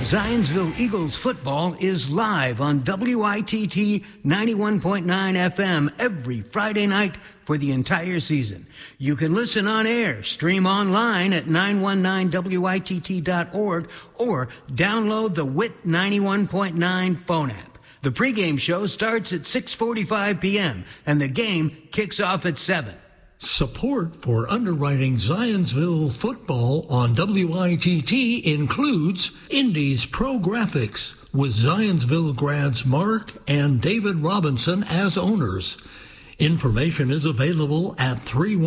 Zionsville Eagles football is live on WITT 91.9 FM every Friday night for the entire season. You can listen on air, stream online at 919witt.org, or download the WIT 91.9 phone app. The pregame show starts at 6:45 p.m. and the game kicks off at 7. Support for underwriting Zionsville football on WITT includes Indy's Pro Graphics with Zionsville grads Mark and David Robinson as owners. Information is available at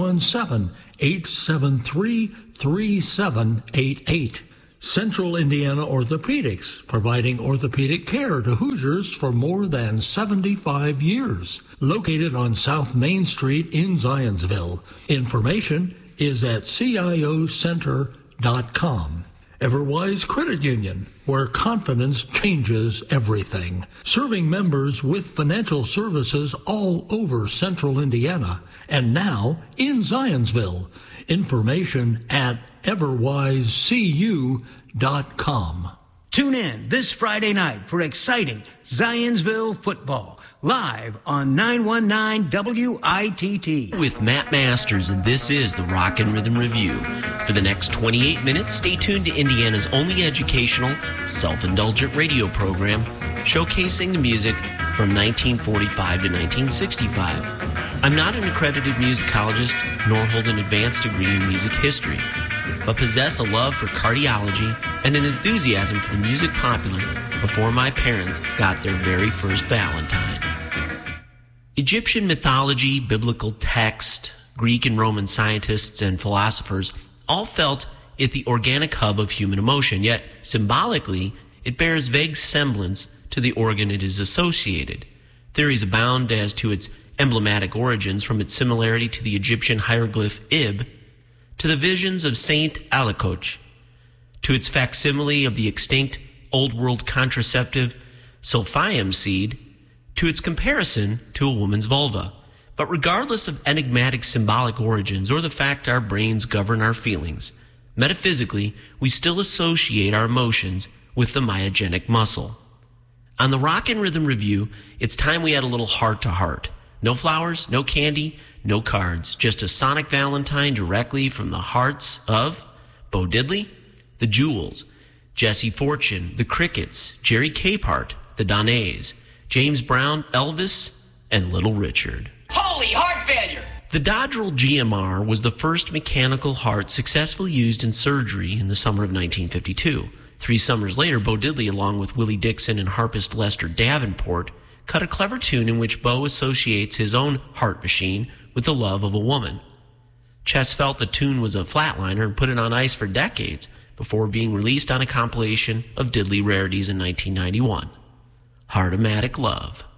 317-873-3788. Central Indiana Orthopedics, providing orthopedic care to Hoosiers for more than 75 years. Located on South Main Street in Zionsville. Information is at ciocenter.com. Everwise Credit Union, where confidence changes everything. Serving members with financial services all over Central Indiana and now in Zionsville. Information at everwisecu.com. Tune in this Friday night for exciting Zionsville football, live on 919 WITT. With Matt Masters, and this is the Rock and Rhythm Review. For the next 28 minutes, stay tuned to Indiana's only educational, self-indulgent radio program, showcasing the music from 1945 to 1965. I'm not an accredited musicologist, nor hold an advanced degree in music history, but possess a love for cardiology and an enthusiasm for the music popular before my parents got their very first Valentine. Egyptian mythology, biblical text, Greek and Roman scientists and philosophers all felt it the organic hub of human emotion, yet symbolically it bears vague semblance to the organ it is associated. Theories abound as to its emblematic origins, from its similarity to the Egyptian hieroglyph Ib, to the visions of Saint Alacoch, to its facsimile of the extinct Old World contraceptive Sulfium seed, to its comparison to a woman's vulva. But regardless of enigmatic symbolic origins or the fact our brains govern our feelings, metaphysically, we still associate our emotions with the myogenic muscle. On the Rock and Rhythm Review, it's time we had a little heart-to-heart. No flowers, no candy, no cards, just a sonic Valentine directly from the hearts of Bo Diddley, the Jewels, Jesse Fortune, the Crickets, Jerry Capehart, the Donnays, James Brown, Elvis, and Little Richard. Holy heart failure! The Dodrell GMR was the first mechanical heart successfully used in surgery in the summer of 1952. 3 summers later, Bo Diddley, along with Willie Dixon and harpist Lester Davenport, cut a clever tune in which Bo associates his own heart machine with the love of a woman. Chess felt the tune was a flatliner and put it on ice for decades before being released on a compilation of Diddley rarities in 1991. Heart-O-Matic Love.